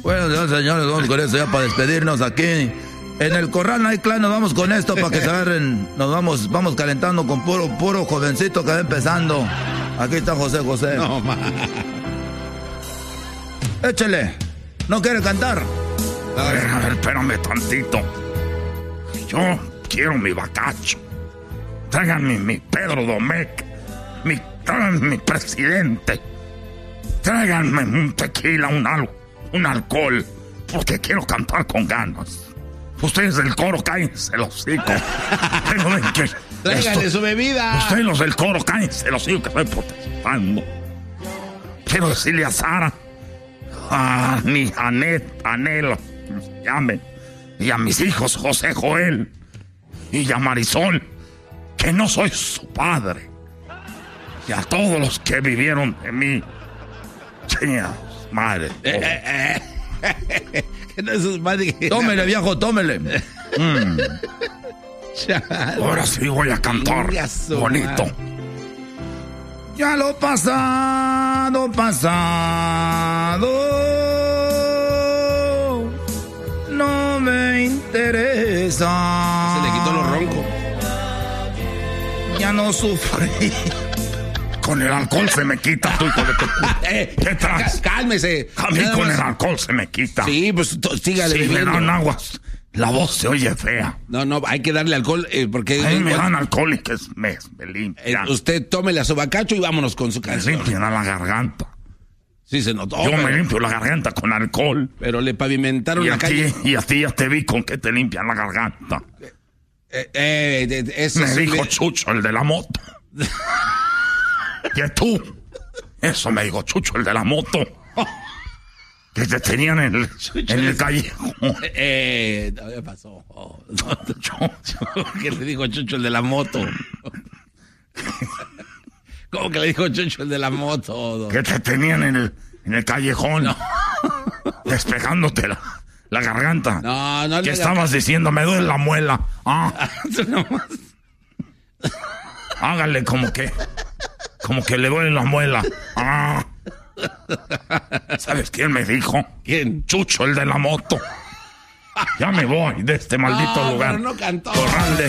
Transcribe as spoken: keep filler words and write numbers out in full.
Bueno, señores, vamos con eso ya para despedirnos aquí. En el Corral Night Club nos vamos con esto para que se agarren. Nos vamos, vamos calentando con puro, puro jovencito que va empezando. Aquí está José José. No, ma. Échele. ¿No quiere cantar? A ver, a ver, espérame tantito. Yo quiero mi bacacho. Tráiganme mi Pedro Domecq. Mi, tráiganme mi presidente. Tráiganme un tequila, un, al, un alcohol. Porque quiero cantar con ganas. Ustedes del coro, cállense los hocico. Tráiganle su bebida. Ustedes los del coro, cállense los hocico, que estoy protestando. Quiero decirle a Sara, a mi Anet, Anelo, llamen, y a mis hijos José Joel y a Marisol, que no soy su padre. Y a todos los que vivieron de mí. Chingados, madre. Eh, eh, eh. No es su madre. Tómele, viejo, tómele. Mm. Ahora sí voy a cantar bonito. Ya lo pasado, pasado, no me interesa. Se le quitó lo ronco. Ya no sufrí. Con el alcohol se me quita, tú, hijo de tu... Eh, ¿Qué traes? Cálmese. A mí Nada con más. el alcohol se me quita. Sí, pues to- sígale Si me bebiendo. dan aguas, la voz se oye fea. No, no, hay que darle alcohol eh, porque... A mí me eh, dan alcohol y que es- me, me eh, limpian. usted tómele a su bacacho y vámonos con su Me canción. limpian a la garganta. Sí, se notó. Yo pero, me limpio la garganta con alcohol. pero le pavimentaron Y la a, calle. ti, y a ti ya te vi con que te limpian la garganta. Eh, eh, de- de- eso Me sí dijo le- Chucho, el de la moto. Que tú. Eso me dijo Chucho, el de la moto. Que te tenían en el, en el callejón. Eh, no, ¿qué pasó? Oh, no, ¿qué le dijo Chucho el de la moto? ¿Cómo que le dijo Chucho el de la moto? Que te tenían en el, en el callejón. No. Despejándote la, la garganta. No, no Que le estabas diciendo, me duele la muela. Ah, hágale como que... Como que le duele la muela. Ah. ¿Sabes quién me dijo? ¿Quién? Chucho, el de la moto. Ya me voy de este maldito No, lugar. pero no cantó. Corral de